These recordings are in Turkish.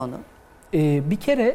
onu? Bir kere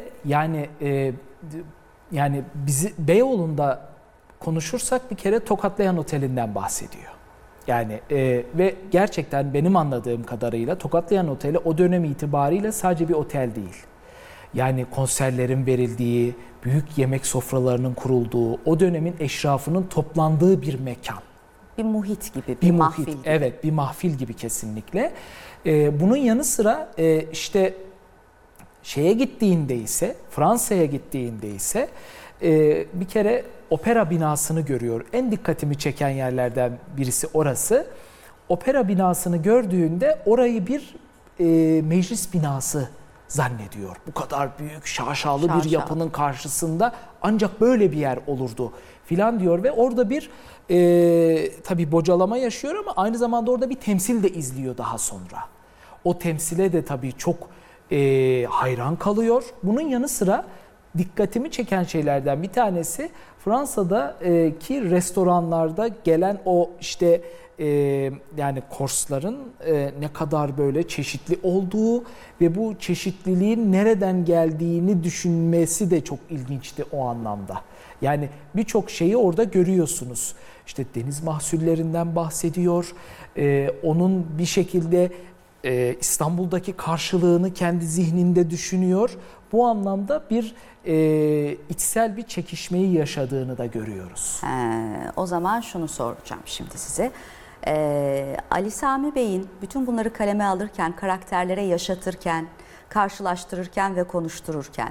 yani bizi Beyoğlu'nda konuşursak bir kere Tokatlayan Oteli'nden bahsediyor. Yani ve gerçekten benim anladığım kadarıyla Tokatlayan Oteli o dönem itibariyle sadece bir otel değil. Yani konserlerin verildiği, büyük yemek sofralarının kurulduğu, o dönemin eşrafının toplandığı bir mekan. Bir muhit gibi, bir mahfil gibi. Evet, bir mahfil gibi kesinlikle. Bunun yanı sıra işte şeye gittiğinde ise, Fransa'ya gittiğinde ise bir kere opera binasını görüyor. En dikkatimi çeken yerlerden birisi orası. Opera binasını gördüğünde orayı bir meclis binası zannediyor. Bu kadar büyük, şaşalı bir yapının karşısında ancak böyle bir yer olurdu filan diyor ve orada bir tabii bocalama yaşıyor ama aynı zamanda orada bir temsil de izliyor daha sonra. O temsile de tabii çok hayran kalıyor. Bunun yanı sıra dikkatimi çeken şeylerden bir tanesi Fransa'daki restoranlarda gelen o işte yani korsların ne kadar böyle çeşitli olduğu ve bu çeşitliliğin nereden geldiğini düşünmesi de çok ilginçti o anlamda. Yani birçok şeyi orada görüyorsunuz. İşte deniz mahsullerinden bahsediyor. Onun bir şekilde İstanbul'daki karşılığını kendi zihninde düşünüyor. Bu anlamda bir içsel bir çekişmeyi yaşadığını da görüyoruz. O zaman şunu soracağım şimdi size. Ali Sami Bey'in bütün bunları kaleme alırken, karakterlere yaşatırken, karşılaştırırken ve konuştururken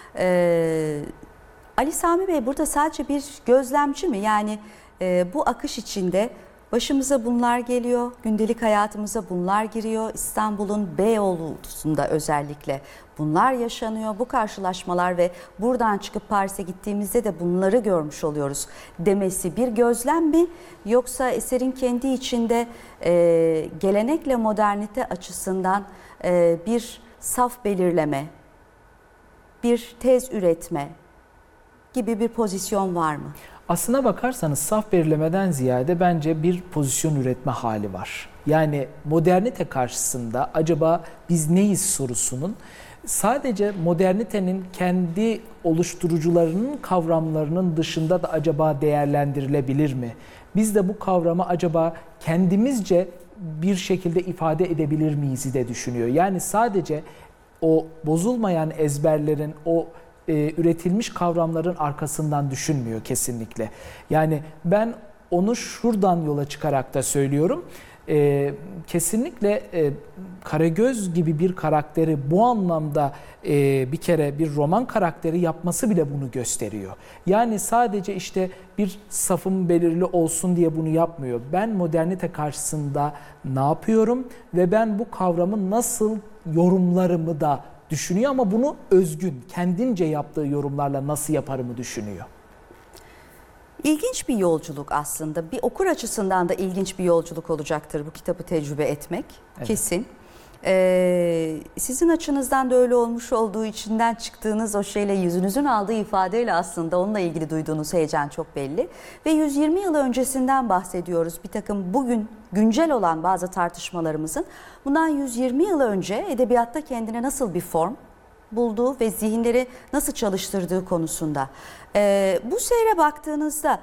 Ali Sami Bey burada sadece bir gözlemci mi? Yani bu akış içinde başımıza bunlar geliyor, gündelik hayatımıza bunlar giriyor. İstanbul'un Beyoğlu'sunda özellikle bunlar yaşanıyor. Bu karşılaşmalar ve buradan çıkıp Paris'e gittiğimizde de bunları görmüş oluyoruz demesi bir gözlem mi? Yoksa eserin kendi içinde gelenekle modernite açısından bir saf belirleme, bir tez üretme gibi bir pozisyon var mı? Aslına bakarsanız saf belirlemeden ziyade bence bir pozisyon üretme hali var. Yani modernite karşısında acaba biz neyiz sorusunun sadece modernitenin kendi oluşturucularının kavramlarının dışında da acaba değerlendirilebilir mi? Biz de bu kavramı acaba kendimizce bir şekilde ifade edebilir miyiz de düşünüyor. Yani sadece o bozulmayan ezberlerin, o üretilmiş kavramların arkasından düşünmüyor kesinlikle. Yani ben onu şuradan yola çıkarak da söylüyorum. Kesinlikle Karagöz gibi bir karakteri bu anlamda bir kere bir roman karakteri yapması bile bunu gösteriyor. Yani sadece işte bir safım belirli olsun diye bunu yapmıyor. Ben modernite karşısında ne yapıyorum ve ben bu kavramı nasıl yorumlarımı da düşünüyor ama bunu özgün, kendince yaptığı yorumlarla nasıl yaparımı düşünüyor. İlginç bir yolculuk aslında. Bir okur açısından da ilginç bir yolculuk olacaktır bu kitabı tecrübe etmek. Evet. Kesin. Sizin açınızdan da öyle olmuş olduğu içinden çıktığınız o şeyle yüzünüzün aldığı ifadeyle aslında onunla ilgili duyduğunuz heyecan çok belli. Ve 120 yıl öncesinden bahsediyoruz. Bir takım bugün güncel olan bazı tartışmalarımızın bundan 120 yıl önce edebiyatta kendine nasıl bir form bulduğu ve zihinleri nasıl çalıştırdığı konusunda. Bu seyre baktığınızda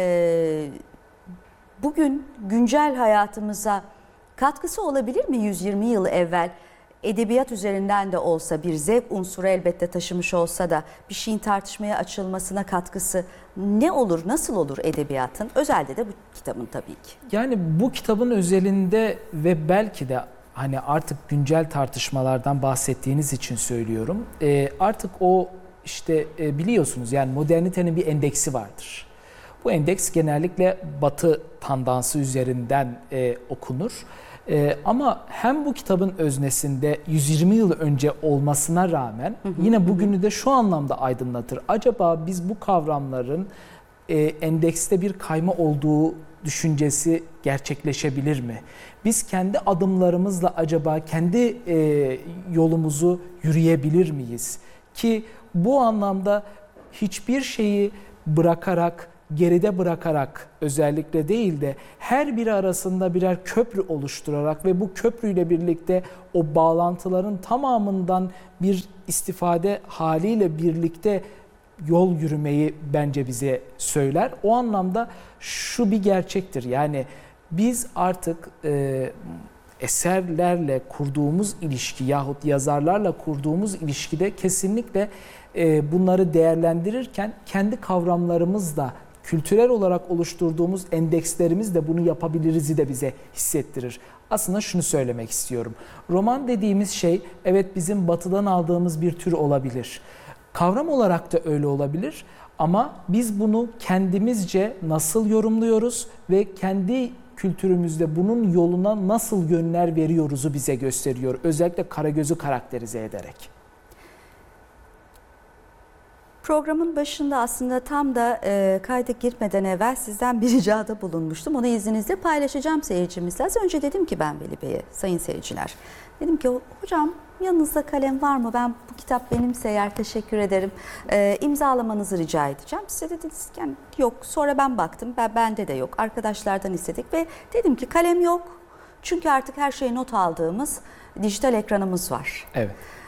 bugün güncel hayatımıza katkısı olabilir mi 120 yıl evvel? Edebiyat üzerinden de olsa bir zevk unsuru elbette taşımış olsa da bir şeyin tartışmaya açılmasına katkısı ne olur, nasıl olur edebiyatın? Özelde de bu kitabın tabii ki. Yani bu kitabın özelinde ve belki de hani artık güncel tartışmalardan bahsettiğiniz için söylüyorum. Artık o işte biliyorsunuz yani modernitenin bir endeksi vardır. Bu endeks genellikle Batı tandansı üzerinden okunur. Ama hem bu kitabın öznesinde 120 yıl önce olmasına rağmen yine bugünü de şu anlamda aydınlatır. Acaba biz bu kavramların endekste bir kayma olduğu düşüncesi gerçekleşebilir mi? Biz kendi adımlarımızla acaba kendi yolumuzu yürüyebilir miyiz? Ki bu anlamda hiçbir şeyi bırakarak geride bırakarak özellikle değil de her biri arasında birer köprü oluşturarak ve bu köprüyle birlikte o bağlantıların tamamından bir istifade haliyle birlikte yol yürümeyi bence bize söyler. O anlamda şu bir gerçektir. Yani biz artık eserlerle kurduğumuz ilişki yahut yazarlarla kurduğumuz ilişkide kesinlikle bunları değerlendirirken kendi kavramlarımızla kültürel olarak oluşturduğumuz endekslerimiz de bunu yapabiliriz'i de bize hissettirir. Aslında şunu söylemek istiyorum. Roman dediğimiz şey evet bizim batıdan aldığımız bir tür olabilir. Kavram olarak da öyle olabilir ama biz bunu kendimizce nasıl yorumluyoruz ve kendi kültürümüzde bunun yoluna nasıl yönler veriyoruzu bize gösteriyor. Özellikle Karagöz'ü karakterize ederek. Programın başında aslında tam da kayda girmeden evvel sizden bir ricada bulunmuştum. Onu izninizle paylaşacağım seyircimizle. Az önce dedim ki ben Veli Bey'e, sayın seyirciler. Dedim ki hocam yanınızda kalem var mı? Ben bu kitap benimse eğer teşekkür ederim. İmzalamanızı rica edeceğim. Size dediniz ki yani yok. Sonra ben baktım. Bende de yok. Arkadaşlardan istedik ve dedim ki kalem yok. Çünkü artık her şeyi not aldığımız dijital ekranımız var. Evet.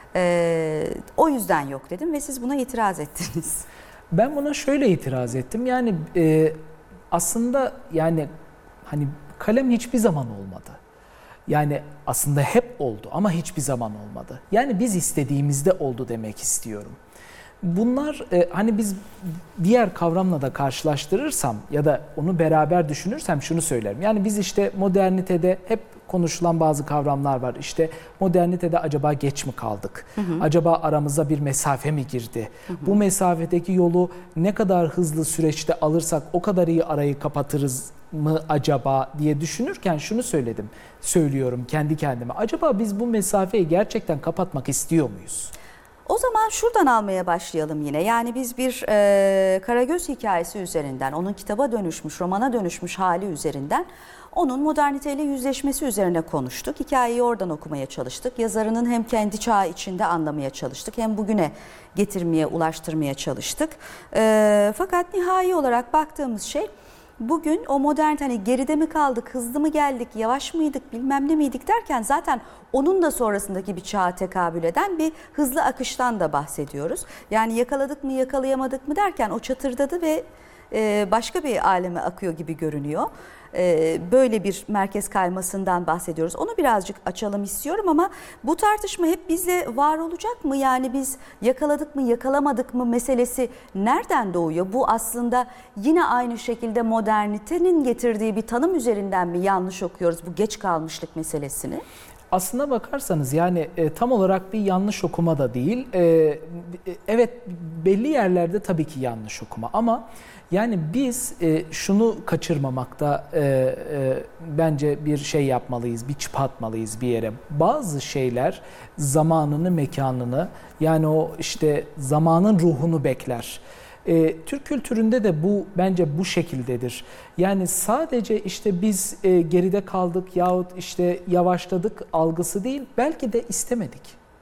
O yüzden yok dedim ve siz buna itiraz ettiniz. Ben buna şöyle itiraz ettim. Yani aslında yani hani kalem hiçbir zaman olmadı. Yani aslında hep oldu ama hiçbir zaman olmadı. Yani biz istediğimizde oldu demek istiyorum. Bunlar hani biz diğer kavramla da karşılaştırırsam ya da onu beraber düşünürsem şunu söylerim. Yani biz işte modernitede hep konuşulan bazı kavramlar var. İşte modernitede acaba geç mi kaldık? Acaba aramıza bir mesafe mi girdi? Bu mesafedeki yolu ne kadar hızlı süreçte alırsak o kadar iyi arayı kapatırız mı acaba diye düşünürken şunu söylüyorum kendi kendime. Acaba biz bu mesafeyi gerçekten kapatmak istiyor muyuz? O zaman şuradan almaya başlayalım yine. Yani biz bir Karagöz hikayesi üzerinden, onun kitaba dönüşmüş, romana dönüşmüş hali üzerinden onun moderniteyle yüzleşmesi üzerine konuştuk. Hikayeyi oradan okumaya çalıştık. Yazarının hem kendi çağı içinde anlamaya çalıştık hem bugüne getirmeye, ulaştırmaya çalıştık. Fakat nihai olarak baktığımız şey bugün o modern hani geride mi kaldık, hızlı mı geldik, yavaş mıydık, bilmem ne miydik derken zaten onun da sonrasındaki bir çağa tekabül eden bir hızlı akıştan da bahsediyoruz. Yani yakaladık mı, yakalayamadık mı derken o çatırdadı ve başka bir aleme akıyor gibi görünüyor. Böyle bir merkez kaymasından bahsediyoruz. Onu birazcık açalım istiyorum ama bu tartışma hep bizle var olacak mı? Yani biz yakaladık mı, yakalamadık mı meselesi nereden doğuyor? Bu aslında yine aynı şekilde modernitenin getirdiği bir tanım üzerinden mi yanlış okuyoruz bu geç kalmışlık meselesini? Aslına bakarsanız yani tam olarak bir yanlış okuma da değil. Evet belli yerlerde tabii ki yanlış okuma ama yani biz şunu kaçırmamakta bence bir şey yapmalıyız, bir çıpa atmalıyız bir yere. Bazı şeyler zamanını, mekanını yani o işte zamanın ruhunu bekler. Türk kültüründe de bu bence bu şekildedir. Yani sadece işte biz geride kaldık yahut işte yavaşladık algısı değil, belki de istemedik.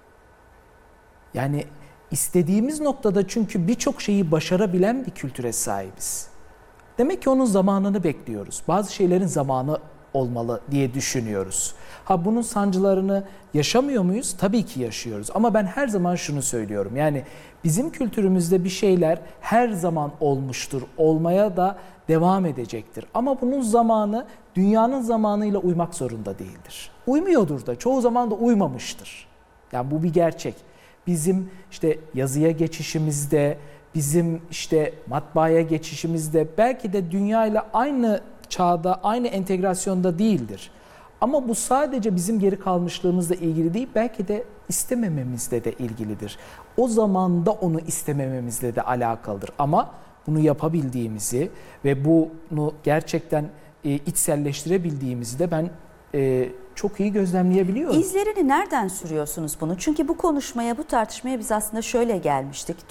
Yani istediğimiz noktada çünkü birçok şeyi başarabilen bir kültüre sahibiz. Demek ki onun zamanını bekliyoruz. Bazı şeylerin zamanı olmalı diye düşünüyoruz. Ha bunun sancılarını yaşamıyor muyuz? Tabii ki yaşıyoruz. Ama ben her zaman şunu söylüyorum. Yani bizim kültürümüzde bir şeyler her zaman olmuştur. Olmaya da devam edecektir. Ama bunun zamanı dünyanın zamanıyla uymak zorunda değildir. Uymuyordur da çoğu zaman da uymamıştır. Yani bu bir gerçek. Bizim işte yazıya geçişimizde, bizim işte matbaaya geçişimizde belki de dünyayla aynı çağda, aynı entegrasyonda değildir. Ama bu sadece bizim geri kalmışlığımızla ilgili değil, belki de istemememizle de ilgilidir. O zaman da onu istemememizle de alakalıdır. Ama bunu yapabildiğimizi ve bunu gerçekten içselleştirebildiğimizi de ben çok iyi gözlemleyebiliyorum. İzlerini nereden sürüyorsunuz bunu? Çünkü bu konuşmaya, bu tartışmaya biz aslında şöyle gelmiştik.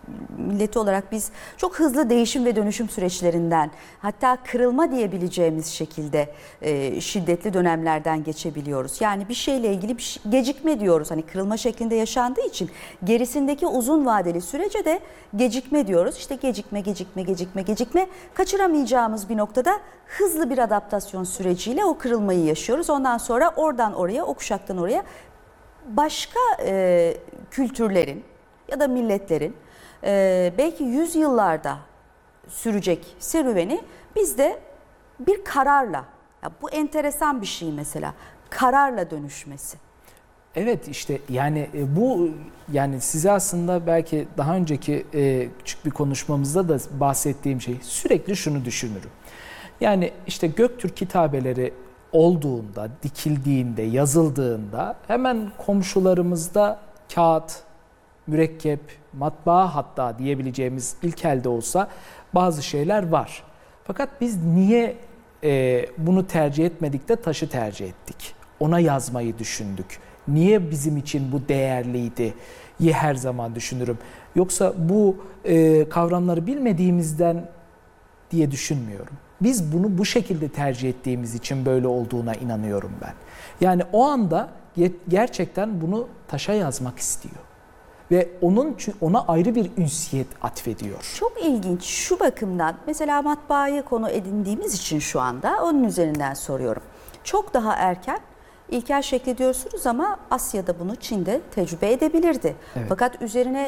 milleti olarak biz çok hızlı değişim ve dönüşüm süreçlerinden, hatta kırılma diyebileceğimiz şekilde şiddetli dönemlerden geçebiliyoruz. Yani bir şeyle ilgili bir gecikme diyoruz. Hani kırılma şeklinde yaşandığı için gerisindeki uzun vadeli sürece de gecikme diyoruz. İşte gecikme. Kaçıramayacağımız bir noktada hızlı bir adaptasyon süreciyle o kırılmayı yaşıyoruz. Ondan sonra oradan oraya, o kuşaktan oraya başka kültürlerin ya da milletlerin belki yüzyıllarda sürecek serüveni bizde bir kararla, ya bu enteresan bir şey mesela, kararla dönüşmesi. Evet, işte yani bu, yani size aslında belki daha önceki küçük bir konuşmamızda da bahsettiğim şey, sürekli şunu düşünürüm. Yani işte Göktürk kitabeleri olduğunda, dikildiğinde, yazıldığında hemen komşularımızda kağıt, mürekkep, matbaa hatta diyebileceğimiz ilk elde olsa bazı şeyler var. Fakat biz niye bunu tercih etmedik de taşı tercih ettik? Ona yazmayı düşündük. Niye bizim için bu değerliydi? Her zaman düşünürüm. Yoksa bu kavramları bilmediğimizden diye düşünmüyorum. Biz bunu bu şekilde tercih ettiğimiz için böyle olduğuna inanıyorum ben. Yani o anda gerçekten bunu taşa yazmak istiyor. Ve ona ayrı bir ünsiyet atfediyor. Çok ilginç şu bakımdan, mesela matbaayı konu edindiğimiz için şu anda onun üzerinden soruyorum. Çok daha erken ilkel şekli diyorsunuz ama Asya'da bunu Çin'de tecrübe edebilirdi. Evet. Fakat üzerine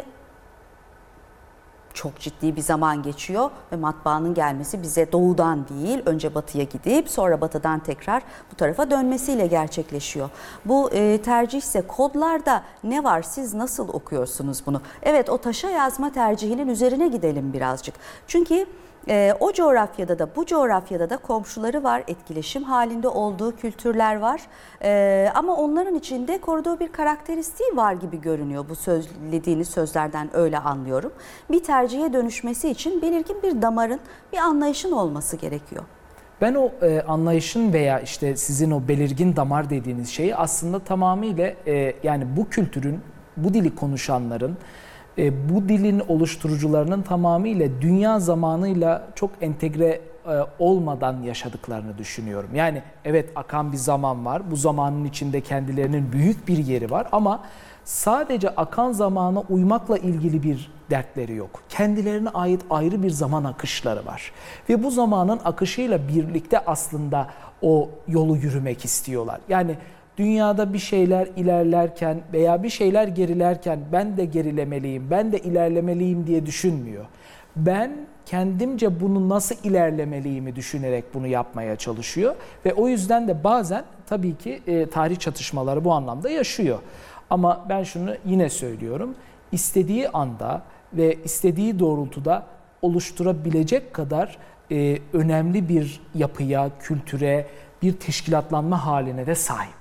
çok ciddi bir zaman geçiyor ve matbaanın gelmesi bize doğudan değil, önce batıya gidip sonra batıdan tekrar bu tarafa dönmesiyle gerçekleşiyor. Bu tercihse kodlarda ne var, siz nasıl okuyorsunuz bunu? Evet, o taşa yazma tercihinin üzerine gidelim birazcık. Çünkü o coğrafyada da bu coğrafyada da komşuları var, etkileşim halinde olduğu kültürler var. Ama onların içinde koruduğu bir karakteristiği var gibi görünüyor. Bu söylediğiniz sözlerden öyle anlıyorum. Bir tercihe dönüşmesi için belirgin bir damarın, bir anlayışın olması gerekiyor. Ben o anlayışın veya işte sizin o belirgin damar dediğiniz şeyi aslında tamamıyla yani bu kültürün, bu dili konuşanların, bu dilin oluşturucularının tamamıyla dünya zamanıyla çok entegre olmadan yaşadıklarını düşünüyorum. Yani evet, akan bir zaman var. Bu zamanın içinde kendilerinin büyük bir yeri var ama sadece akan zamana uymakla ilgili bir dertleri yok. Kendilerine ait ayrı bir zaman akışları var. Ve bu zamanın akışıyla birlikte aslında o yolu yürümek istiyorlar. Yani dünyada bir şeyler ilerlerken veya bir şeyler gerilerken ben de gerilemeliyim, ben de ilerlemeliyim diye düşünmüyor. Ben kendimce bunu nasıl ilerlemeliyimi düşünerek bunu yapmaya çalışıyor. Ve o yüzden de bazen tabii ki tarih çatışmaları bu anlamda yaşıyor. Ama ben şunu yine söylüyorum, istediği anda ve istediği doğrultuda oluşturabilecek kadar önemli bir yapıya, kültüre, bir teşkilatlanma haline de sahip.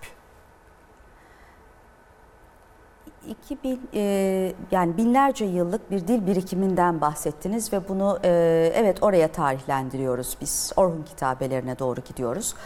2000 yani binlerce yıllık bir dil birikiminden bahsettiniz ve bunu evet oraya tarihlendiriyoruz biz. Orhun kitabelerine doğru gidiyoruz.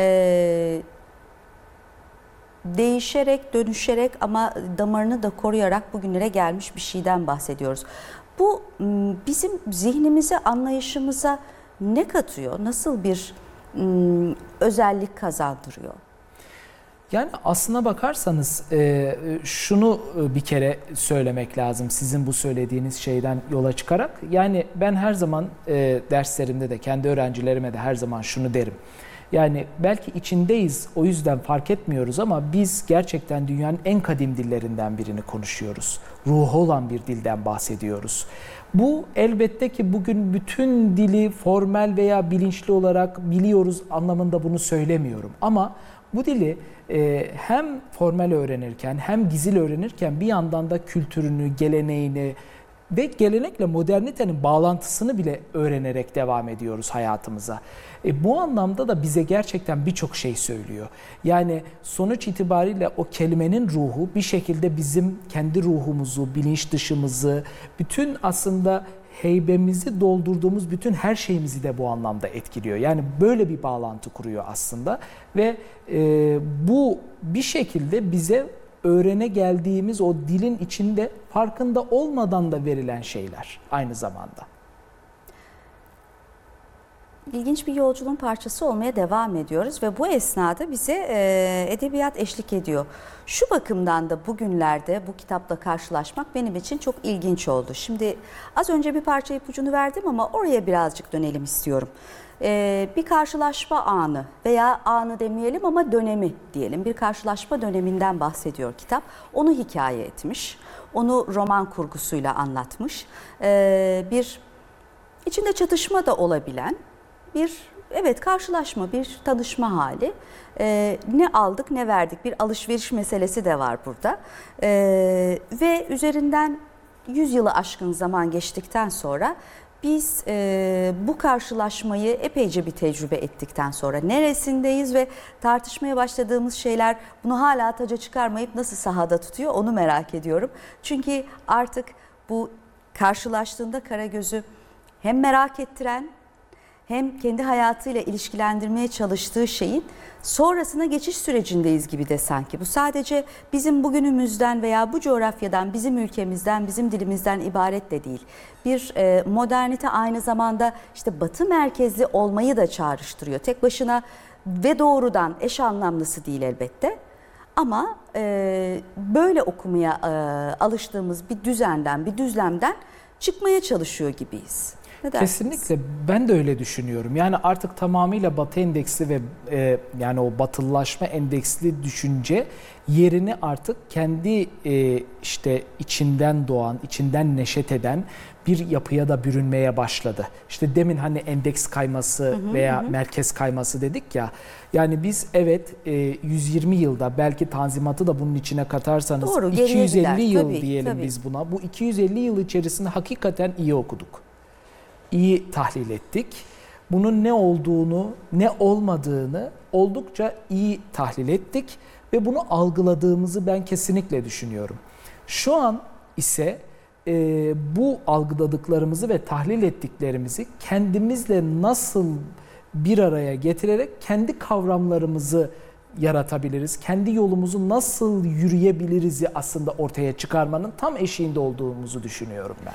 Değişerek, dönüşerek ama damarını da koruyarak bugünlere gelmiş bir şeyden bahsediyoruz. Bu bizim zihnimize, anlayışımıza ne katıyor? Nasıl bir özellik kazandırıyor? Yani aslına bakarsanız şunu bir kere söylemek lazım sizin bu söylediğiniz şeyden yola çıkarak. Yani ben her zaman derslerimde de kendi öğrencilerime de her zaman şunu derim. Yani belki içindeyiz, o yüzden fark etmiyoruz ama biz gerçekten dünyanın en kadim dillerinden birini konuşuyoruz. Ruhu olan bir dilden bahsediyoruz. Bu elbette ki bugün bütün dili formel veya bilinçli olarak biliyoruz anlamında bunu söylemiyorum. Ama bu dili hem formel öğrenirken hem gizil öğrenirken bir yandan da kültürünü, geleneğini ve gelenekle modernitenin bağlantısını bile öğrenerek devam ediyoruz hayatımıza. Bu anlamda da bize gerçekten birçok şey söylüyor. Yani sonuç itibariyle o kelimenin ruhu bir şekilde bizim kendi ruhumuzu, bilinç dışımızı, bütün aslında heybemizi doldurduğumuz bütün her şeyimizi de bu anlamda etkiliyor. Yani böyle bir bağlantı kuruyor aslında ve bu bir şekilde bize öğrene geldiğimiz o dilin içinde farkında olmadan da verilen şeyler aynı zamanda. İlginç bir yolculuğun parçası olmaya devam ediyoruz ve bu esnada bize edebiyat eşlik ediyor. Şu bakımdan da bugünlerde bu kitapla karşılaşmak benim için çok ilginç oldu. Şimdi az önce bir parça ipucunu verdim ama oraya birazcık dönelim istiyorum. Bir karşılaşma anı veya anı demeyelim ama dönemi diyelim. Bir karşılaşma döneminden bahsediyor kitap. Onu hikaye etmiş, onu roman kurgusuyla anlatmış. Bir içinde çatışma da olabilen bir karşılaşma, bir tanışma hali. Ne aldık ne verdik, bir alışveriş meselesi de var burada. Ve üzerinden 100 yılı aşkın zaman geçtikten sonra biz bu karşılaşmayı epeyce bir tecrübe ettikten sonra neresindeyiz ve tartışmaya başladığımız şeyler bunu hala taca çıkarmayıp nasıl sahada tutuyor onu merak ediyorum. Çünkü artık bu karşılaştığında Karagöz'ü hem merak ettiren hem kendi hayatıyla ilişkilendirmeye çalıştığı şeyin sonrasına geçiş sürecindeyiz gibi de sanki. Bu sadece bizim bugünümüzden veya bu coğrafyadan, bizim ülkemizden, bizim dilimizden ibaret de değil. Bir modernite aynı zamanda işte Batı merkezli olmayı da çağrıştırıyor. Tek başına ve doğrudan eş anlamlısı değil elbette. Ama böyle okumaya alıştığımız bir düzenden, bir düzlemden çıkmaya çalışıyor gibiyiz. Kesinlikle ben de öyle düşünüyorum. Yani artık tamamıyla Batı endeksli ve yani o batılılaşma endeksli düşünce yerini artık kendi işte içinden doğan, içinden neşet eden bir yapıya da bürünmeye başladı. İşte demin hani endeks kayması veya merkez kayması dedik ya. Yani biz 120 yılda belki Tanzimat'ı da bunun içine katarsanız doğru, 250 yıl tabii, diyelim tabii. biz buna. Bu 250 yıl içerisinde hakikaten iyi okuduk. İyi tahlil ettik. Bunun ne olduğunu, ne olmadığını oldukça iyi tahlil ettik ve bunu algıladığımızı ben kesinlikle düşünüyorum. Şu an ise bu algıladıklarımızı ve tahlil ettiklerimizi kendimizle nasıl bir araya getirerek kendi kavramlarımızı yaratabiliriz, kendi yolumuzu nasıl yürüyebiliriz aslında ortaya çıkarmanın tam eşiğinde olduğumuzu düşünüyorum ben.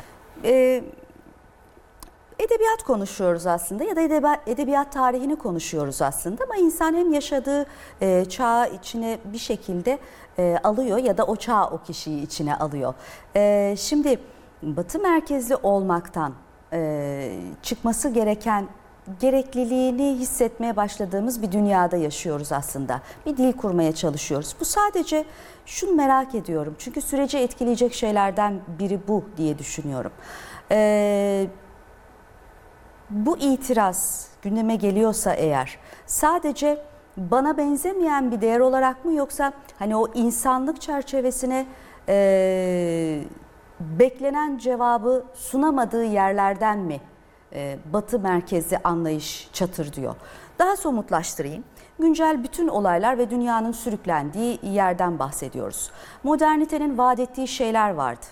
Edebiyat konuşuyoruz aslında ya da edebiyat tarihini konuşuyoruz aslında ama insan hem yaşadığı çağı içine bir şekilde alıyor ya da o çağ o kişiyi içine alıyor. Şimdi Batı merkezli olmaktan çıkması gereken gerekliliğini hissetmeye başladığımız bir dünyada yaşıyoruz aslında. Bir dil kurmaya çalışıyoruz. Bu sadece şunu merak ediyorum çünkü süreci etkileyecek şeylerden biri bu diye düşünüyorum. Bu itiraz gündeme geliyorsa eğer sadece bana benzemeyen bir değer olarak mı yoksa hani o insanlık çerçevesine beklenen cevabı sunamadığı yerlerden mi Batı merkezli anlayış çatır diyor. Daha somutlaştırayım. Güncel bütün olaylar ve dünyanın sürüklendiği yerden bahsediyoruz. Modernitenin vaat ettiği şeyler vardı.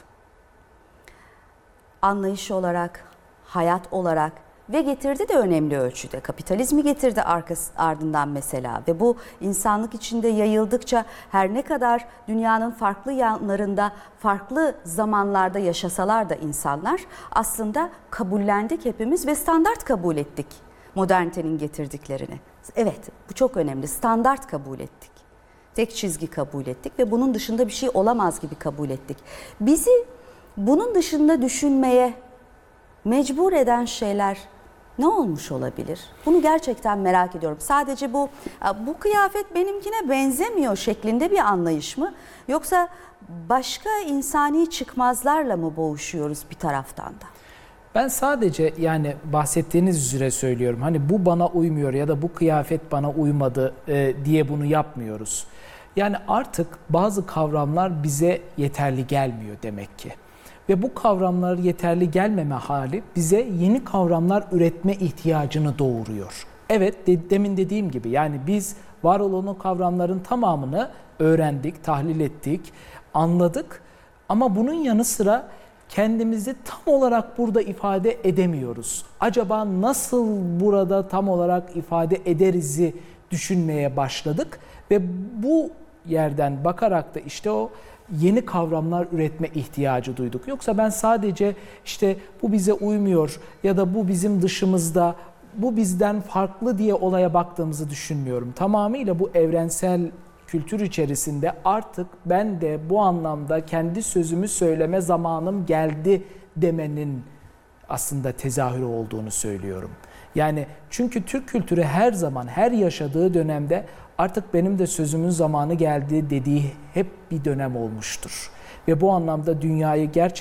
Anlayış olarak, hayat olarak ve getirdi de önemli ölçüde. Kapitalizmi getirdi ardından mesela ve bu insanlık içinde yayıldıkça her ne kadar dünyanın farklı yanlarında, farklı zamanlarda yaşasalar da insanlar aslında kabullendik hepimiz ve standart kabul ettik modernitenin getirdiklerini. Evet, bu çok önemli. Standart kabul ettik. Tek çizgi kabul ettik ve bunun dışında bir şey olamaz gibi kabul ettik. Bizi bunun dışında düşünmeye mecbur eden şeyler ne olmuş olabilir? Bunu gerçekten merak ediyorum. Sadece bu kıyafet benimkine benzemiyor şeklinde bir anlayış mı? Yoksa başka insani çıkmazlarla mı boğuşuyoruz bir taraftan da? Ben sadece yani bahsettiğiniz üzere söylüyorum. Hani bu bana uymuyor ya da bu kıyafet bana uymadı diye bunu yapmıyoruz. Yani artık bazı kavramlar bize yeterli gelmiyor demek ki. Ve bu kavramlar yeterli gelmeme hali bize yeni kavramlar üretme ihtiyacını doğuruyor. Evet, demin dediğim gibi yani biz var olan o kavramların tamamını öğrendik, tahlil ettik, anladık. Ama bunun yanı sıra kendimizi tam olarak burada ifade edemiyoruz. Acaba nasıl burada tam olarak ifade ederiz'i düşünmeye başladık. Ve bu yerden bakarak da işte o yeni kavramlar üretme ihtiyacı duyduk. Yoksa ben sadece işte bu bize uymuyor ya da bu bizim dışımızda, bu bizden farklı diye olaya baktığımızı düşünmüyorum. Tamamıyla bu evrensel kültür içerisinde artık ben de bu anlamda kendi sözümü söyleme zamanım geldi demenin aslında tezahürü olduğunu söylüyorum. Yani çünkü Türk kültürü her zaman, her yaşadığı dönemde artık benim de sözümün zamanı geldi dediği hep bir dönem olmuştur. Ve bu anlamda dünyayı gerçekten